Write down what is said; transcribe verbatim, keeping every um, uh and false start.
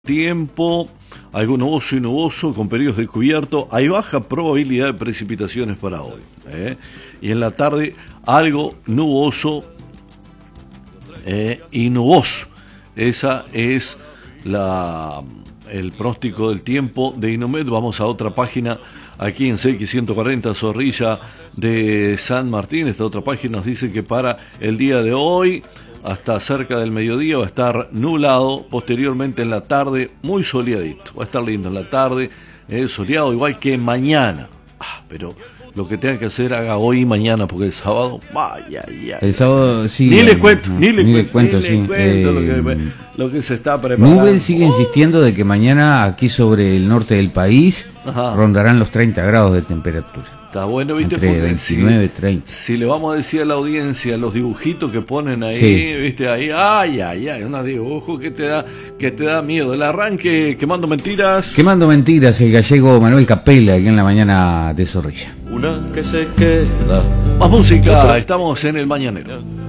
Tiempo, algo nuboso y nuboso con periodos de cubierto. Hay baja probabilidad de precipitaciones para hoy, ¿eh? Y en la tarde algo nuboso eh, y nuboso. Esa es la el pronóstico del tiempo de Inomet. Vamos a otra página aquí en C X ciento cuarenta, Zorrilla de San Martín. Esta otra página nos dice que para el día de hoy, hasta cerca del mediodía, va a estar nublado. Posteriormente en la tarde, muy soleadito. Va a estar lindo en la tarde, eh, soleado, igual que mañana. Ah, pero lo que tenga que hacer, haga hoy y mañana, porque el sábado, vaya, ya. El sábado, sí. Ni le cuento, no, ni le ni cuento, le cuento, ni sí. le cuento Eh, lo, que, lo que se está preparando. Nubel sigue insistiendo de que mañana aquí sobre el norte del país Ajá. rondarán los treinta grados de temperatura. Está bueno, ¿viste? Entre Porque veintinueve y si, treinta. si le vamos a decir a la audiencia los dibujitos que ponen ahí, Sí. ¿viste? Ahí, ay, ay, ay, unos dibujos que te da, que te da miedo. El arranque, quemando mentiras. Quemando mentiras, el gallego Manuel Capela, aquí en la mañana de Zorrilla. Una que se queda. Más música, estamos en el Mañanero.